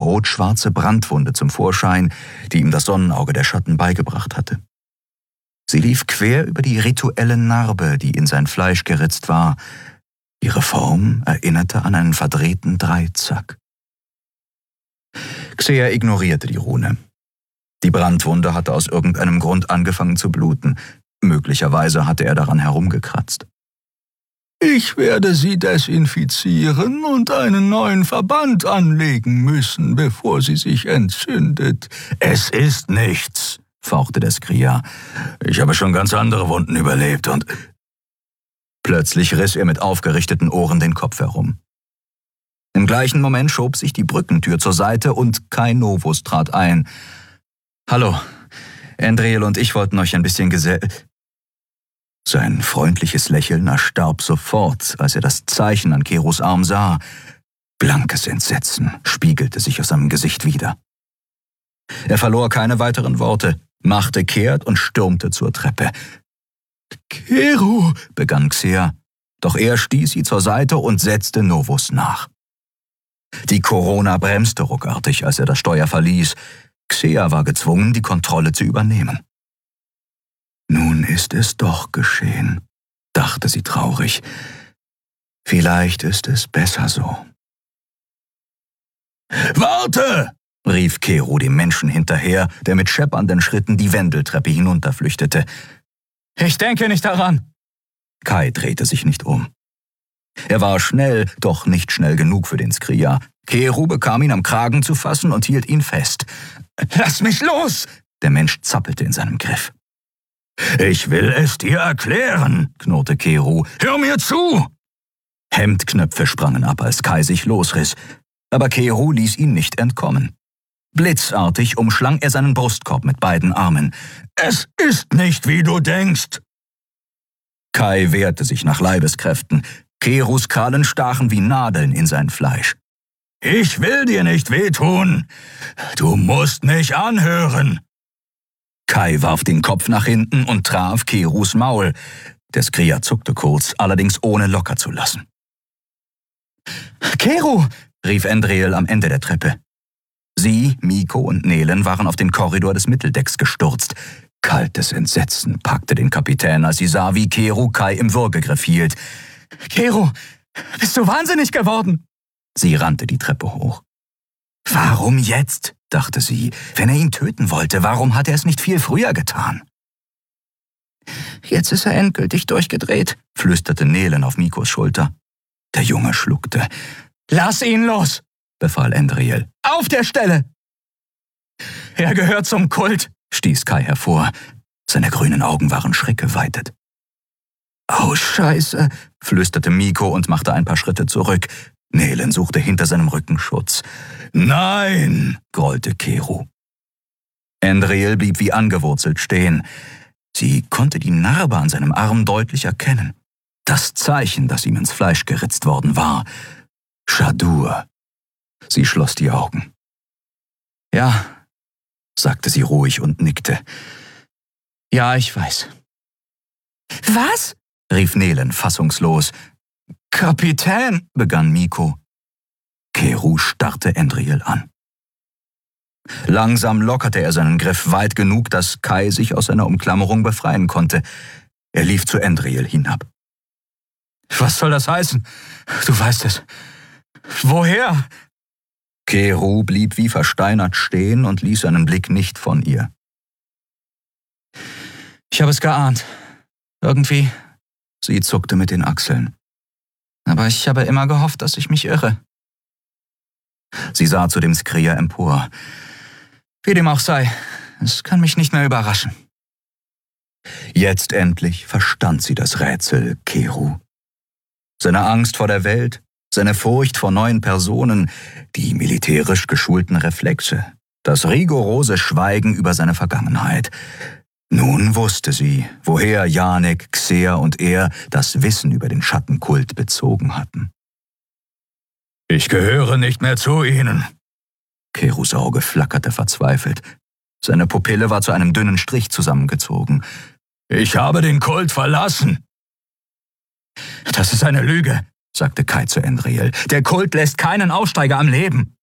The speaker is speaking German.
rot-schwarze Brandwunde zum Vorschein, die ihm das Sonnenauge der Schatten beigebracht hatte. Sie lief quer über die rituelle Narbe, die in sein Fleisch geritzt war. Ihre Form erinnerte an einen verdrehten Dreizack. Xea ignorierte die Rune. Die Brandwunde hatte aus irgendeinem Grund angefangen zu bluten. Möglicherweise hatte er daran herumgekratzt. »Ich werde Sie desinfizieren und einen neuen Verband anlegen müssen, bevor sie sich entzündet.« »Es ist nichts«, fauchte der Skria. »Ich habe schon ganz andere Wunden überlebt und...« Plötzlich riss er mit aufgerichteten Ohren den Kopf herum. Im gleichen Moment schob sich die Brückentür zur Seite und Kai Novus trat ein. »Hallo, Andriel und ich wollten euch ein bisschen Sein freundliches Lächeln erstarb sofort, als er das Zeichen an Kerus Arm sah. Blankes Entsetzen spiegelte sich aus seinem Gesicht wider. Er verlor keine weiteren Worte, machte kehrt und stürmte zur Treppe. »Keru«, begann Xea, doch er stieß sie zur Seite und setzte Novus nach. Die Corona bremste ruckartig, als er das Steuer verließ. Xea war gezwungen, die Kontrolle zu übernehmen. Nun ist es doch geschehen, dachte sie traurig. Vielleicht ist es besser so. »Warte!« rief Keru dem Menschen hinterher, der mit scheppernden Schritten die Wendeltreppe hinunterflüchtete. »Ich denke nicht daran!« Kai drehte sich nicht um. Er war schnell, doch nicht schnell genug für den Skria. Keru bekam ihn am Kragen zu fassen und hielt ihn fest. »Lass mich los!« Der Mensch zappelte in seinem Griff. »Ich will es dir erklären«, knurrte Keru. »Hör mir zu!« Hemdknöpfe sprangen ab, als Kai sich losriss, aber Keru ließ ihn nicht entkommen. Blitzartig umschlang er seinen Brustkorb mit beiden Armen. »Es ist nicht, wie du denkst!« Kai wehrte sich nach Leibeskräften. Kerus Krallen stachen wie Nadeln in sein Fleisch. »Ich will dir nicht wehtun. Du musst mich anhören.« Kai warf den Kopf nach hinten und traf Kerus Maul. Der Skria zuckte kurz, allerdings ohne locker zu lassen. »Keru«, rief Andriel am Ende der Treppe. Sie, Miko und Nelen waren auf den Korridor des Mitteldecks gestürzt. Kaltes Entsetzen packte den Kapitän, als sie sah, wie Keru Kai im Würgegriff hielt. »Keru, bist du wahnsinnig geworden?« Sie rannte die Treppe hoch. »Warum jetzt?« dachte sie. »Wenn er ihn töten wollte, warum hat er es nicht viel früher getan?« »Jetzt ist er endgültig durchgedreht«, flüsterte Nelen auf Mikos Schulter. Der Junge schluckte. »Lass ihn los«, befahl Andriel. »Auf der Stelle!« »Er gehört zum Kult«, stieß Kai hervor. Seine grünen Augen waren schreckgeweitet. »Oh, Scheiße«, flüsterte Miko und machte ein paar Schritte zurück. Nelen suchte hinter seinem Rücken Schutz. »Nein«, grollte Keru. Andriel blieb wie angewurzelt stehen. Sie konnte die Narbe an seinem Arm deutlich erkennen. Das Zeichen, das ihm ins Fleisch geritzt worden war. Shadur. Sie schloss die Augen. »Ja«, sagte sie ruhig und nickte. »Ja, ich weiß.« »Was?« rief Nelen fassungslos. »Kapitän«, begann Miko. Keru starrte Andriel an. Langsam lockerte er seinen Griff weit genug, dass Kai sich aus seiner Umklammerung befreien konnte. Er lief zu Andriel hinab. »Was soll das heißen? Du weißt es. Woher?« Keru blieb wie versteinert stehen und ließ seinen Blick nicht von ihr. »Ich habe es geahnt. Irgendwie.« Sie zuckte mit den Achseln. »Aber ich habe immer gehofft, dass ich mich irre.« Sie sah zu dem Skria empor. »Wie dem auch sei, es kann mich nicht mehr überraschen.« Jetzt endlich verstand sie das Rätsel Keru. Seine Angst vor der Welt, seine Furcht vor neuen Personen, die militärisch geschulten Reflexe, das rigorose Schweigen über seine Vergangenheit. Nun wusste sie, woher Janek, Xea und er das Wissen über den Schattenkult bezogen hatten. »Ich gehöre nicht mehr zu ihnen.« Kerus Auge flackerte verzweifelt. Seine Pupille war zu einem dünnen Strich zusammengezogen. »Ich habe den Kult verlassen.« »Das ist eine Lüge«, sagte Kai zu Andriel. »Der Kult lässt keinen Aussteiger am Leben.«